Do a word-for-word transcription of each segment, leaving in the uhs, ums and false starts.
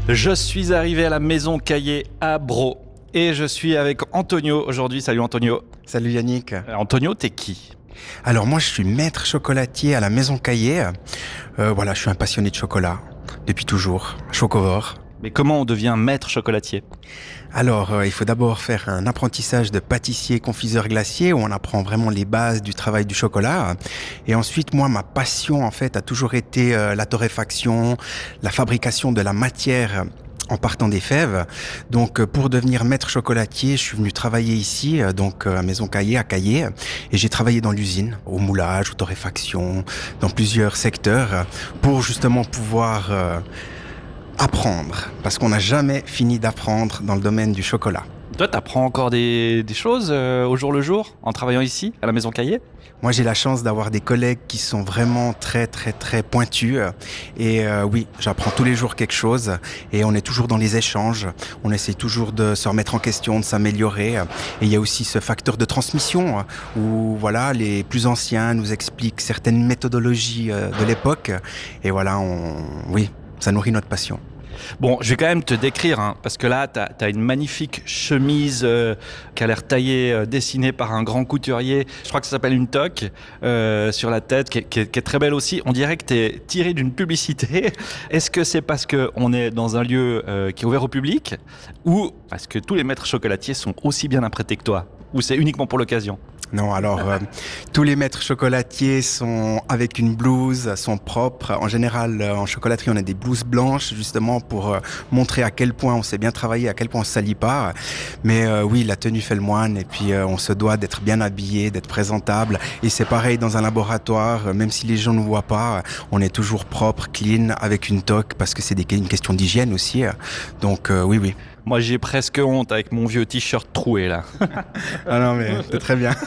Je suis arrivé à la maison Caillé à Bro et je suis avec Antonio aujourd'hui. Salut Antonio. Salut Yannick. Euh, Antonio, t'es qui ? Alors moi je suis maître chocolatier à la maison Caillé. Euh, voilà, je suis un passionné de chocolat depuis toujours, chocovore. Mais comment on devient maître chocolatier ? Alors, euh, il faut d'abord faire un apprentissage de pâtissier confiseur glacier où on apprend vraiment les bases du travail du chocolat. Et ensuite, moi, ma passion, en fait, a toujours été euh, la torréfaction, la fabrication de la matière en partant des fèves. Donc, euh, pour devenir maître chocolatier, je suis venu travailler ici, euh, donc euh, à Maison Caillé, à Caillé. Et j'ai travaillé dans l'usine, au moulage, aux torréfaction, dans plusieurs secteurs, pour justement pouvoir... Euh, apprendre, parce qu'on n'a jamais fini d'apprendre dans le domaine du chocolat. Toi, t'apprends encore des, des choses euh, au jour le jour en travaillant ici, à la maison Caillé ? Moi, j'ai la chance d'avoir des collègues qui sont vraiment très, très, très pointus. Et euh, oui, j'apprends tous les jours quelque chose. Et on est toujours dans les échanges. On essaie toujours de se remettre en question, de s'améliorer. Et il y a aussi ce facteur de transmission où, voilà, les plus anciens nous expliquent certaines méthodologies de l'époque. Et voilà, on, oui, ça nourrit notre passion. Bon, je vais quand même te décrire, hein, parce que là, tu as une magnifique chemise euh, qui a l'air taillée, euh, dessinée par un grand couturier. Je crois que ça s'appelle une toque euh, sur la tête, qui est, qui, est, qui est très belle aussi. On dirait que tu es tiré d'une publicité. Est-ce que c'est parce qu'on est dans un lieu euh, qui est ouvert au public, ou parce que tous les maîtres chocolatiers sont aussi bien apprêtés que toi, ou c'est uniquement pour l'occasion ? Non, alors euh, tous les maîtres chocolatiers sont avec une blouse, sont propres. En général, euh, en chocolaterie, on a des blouses blanches justement pour euh, montrer à quel point on sait bien travailler, à quel point on se salit pas. Mais euh, oui, la tenue fait le moine et puis euh, on se doit d'être bien habillé, d'être présentable. Et c'est pareil dans un laboratoire, euh, même si les gens ne voient pas, on est toujours propre, clean, avec une toque parce que c'est des, une question d'hygiène aussi. Donc euh, oui, oui. Moi, j'ai presque honte avec mon vieux t-shirt troué, là. Ah non, mais c'est très bien.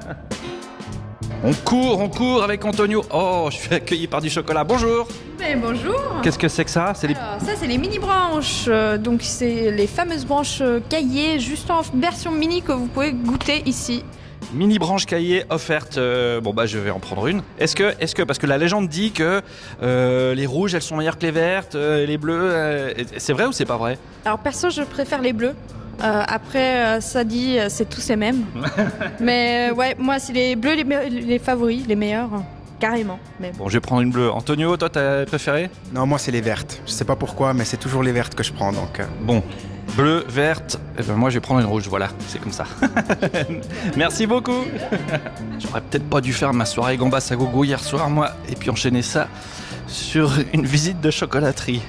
On court, on court avec Antonio. Oh, je suis accueilli par du chocolat. Bonjour. Mais bonjour. Qu'est-ce que c'est que ça ? C'est les... Alors, ça, c'est les mini-branches. Euh, donc, c'est les fameuses branches euh, Caillé, juste en version mini que vous pouvez goûter ici. Mini branche Caillé offerte. Euh, bon bah je vais en prendre une. Est-ce que, est-ce que parce que la légende dit que euh, les rouges elles sont meilleures que les vertes, euh, les bleues, euh, c'est vrai ou c'est pas vrai ? Alors perso, je préfère les bleus. Euh, après, euh, ça dit, euh, c'est tous ces mêmes. Mais euh, ouais, moi c'est les bleus les, me- les favoris, les meilleurs, carrément. Mais... Bon, je vais prendre une bleue. Antonio, toi t'as préféré ? Non, moi c'est les vertes. Je sais pas pourquoi, mais c'est toujours les vertes que je prends donc. Bon. Bleu, verte, eh ben moi je vais prendre une rouge, voilà, c'est comme ça. Merci beaucoup. J'aurais peut-être pas dû faire ma soirée gambas à gogo hier soir, moi, et puis enchaîner ça sur une visite de chocolaterie.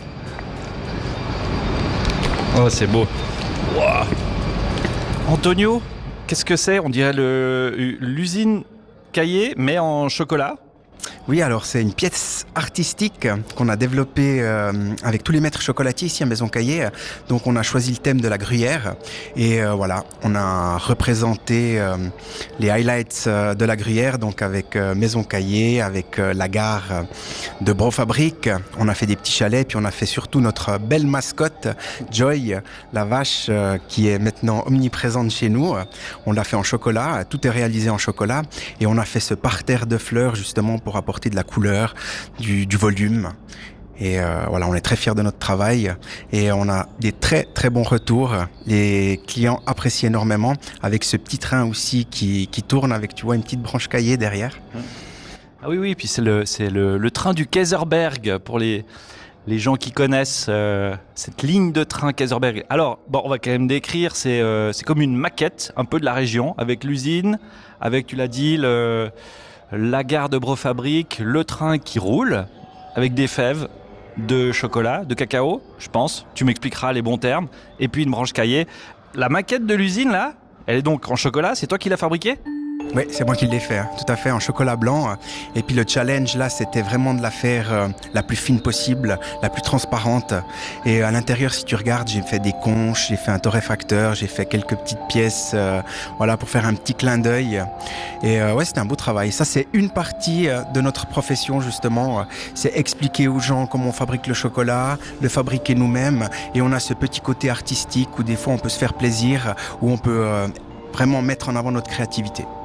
Oh, c'est beau. Wow. Antonio, qu'est-ce que c'est ? On dirait le, l'usine Caillé, mais en chocolat. Oui, alors c'est une pièce artistique qu'on a développée euh, avec tous les maîtres chocolatiers ici à Maison Caillé. Donc on a choisi le thème de la gruyère et euh, voilà, on a représenté euh, les highlights euh, de la gruyère, donc avec euh, Maison Caillé, avec euh, la gare de Bro-Fabrique. On a fait des petits chalets, puis on a fait surtout notre belle mascotte, Joy, la vache euh, qui est maintenant omniprésente chez nous. On l'a fait en chocolat, tout est réalisé en chocolat et on a fait ce parterre de fleurs justement pour apporter de la couleur, du, du volume. Et euh, voilà, on est très fiers de notre travail et on a des très très bons retours. Les clients apprécient énormément avec ce petit train aussi qui, qui tourne avec, tu vois, une petite branche Caillé derrière. Ah oui, oui, puis c'est le, c'est le, le train du Kaiserberg pour les, les gens qui connaissent euh, cette ligne de train Kaiserberg. Alors, bon, on va quand même décrire, c'est, euh, c'est comme une maquette un peu de la région avec l'usine, avec, tu l'as dit, le... la gare de Bro-Fabrique, le train qui roule avec des fèves de chocolat, de cacao, je pense. Tu m'expliqueras les bons termes. Et puis une branche Caillé. La maquette de l'usine, là, elle est donc en chocolat. C'est toi qui l'as fabriquée ? Oui, c'est moi qui l'ai fait, hein, tout à fait, en chocolat blanc. Et puis le challenge, là, c'était vraiment de la faire euh, la plus fine possible, la plus transparente. Et à l'intérieur, si tu regardes, j'ai fait des conches, j'ai fait un torréfacteur, j'ai fait quelques petites pièces, euh, voilà, pour faire un petit clin d'œil. Et euh, ouais, c'était un beau travail. Ça, c'est une partie euh, de notre profession, justement. C'est expliquer aux gens comment on fabrique le chocolat, le fabriquer nous-mêmes. Et on a ce petit côté artistique où des fois, on peut se faire plaisir, où on peut euh, vraiment mettre en avant notre créativité.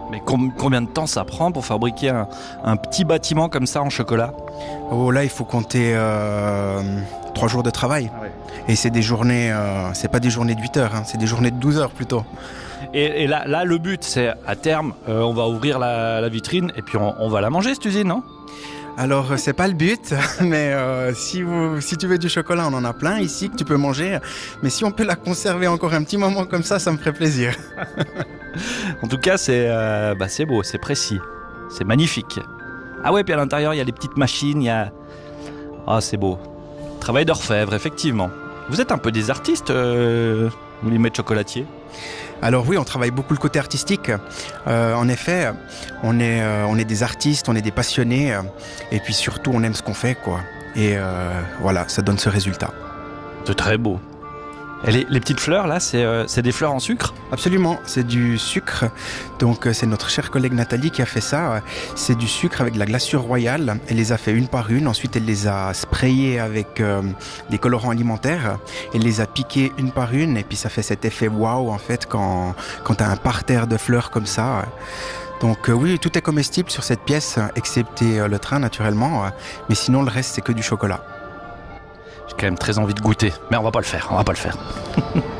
Mais com- combien de temps ça prend pour fabriquer un, un petit bâtiment comme ça en chocolat? Oh là, il faut compter euh, trois jours de travail. Ah ouais. Et c'est des journées, euh, c'est pas des journées de huit heures, hein, c'est des journées de douze heures plutôt. Et, et là, là, le but, c'est à terme, euh, on va ouvrir la, la vitrine et puis on, on va la manger, cette usine, non? Alors, euh, c'est pas le but, mais euh, si, vous, si tu veux du chocolat, on en a plein ici que tu peux manger. Mais si on peut la conserver encore un petit moment comme ça, ça me ferait plaisir. En tout cas, c'est euh, bah, c'est beau, c'est précis, c'est magnifique. Ah ouais, puis à l'intérieur, il y a les petites machines, il y a... Ah, c'est beau. Travail d'orfèvre, effectivement. Vous êtes un peu des artistes, euh, vous les maîtres chocolatiers? Alors oui, on travaille beaucoup le côté artistique. Euh, en effet, on est, euh, on est des artistes, on est des passionnés, euh, et puis surtout, on aime ce qu'on fait, quoi. Et euh, voilà, ça donne ce résultat. C'est très beau. Et les, les petites fleurs, là, c'est euh, c'est des fleurs en sucre? Absolument, c'est du sucre. Donc euh, c'est notre chère collègue Nathalie qui a fait ça. C'est du sucre avec de la glaçure royale. Elle les a fait une par une. Ensuite, elle les a sprayées avec euh, des colorants alimentaires. Elle les a piquées une par une. Et puis ça fait cet effet waouh en fait quand, quand tu as un parterre de fleurs comme ça. Donc euh, oui, tout est comestible sur cette pièce, excepté euh, le train naturellement. Mais sinon, le reste, c'est que du chocolat. J'ai quand même très envie de goûter, mais on va pas le faire, on va pas le faire.